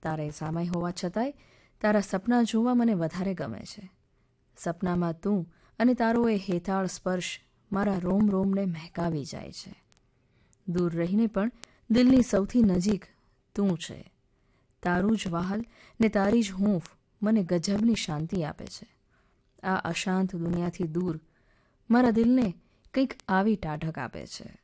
તારે સામે હોવા છતાંય તારા સપના જોવા મને વધારે ગમે છે. સપનામાં તું અને તારો એ હેતાળ સ્પર્શ મારા રોમ રોમને મહેકાવી જાય છે. દૂર રહીને પણ દિલની સૌથી નજીક તું છે. તારું જ વહાલ ને તારી જ હૂંફ મને ગજબની શાંતિ આપે છે. આ અશાંત દુનિયાથી દૂર મારા દિલને કંઈક આવી ટાઢક આપે છે.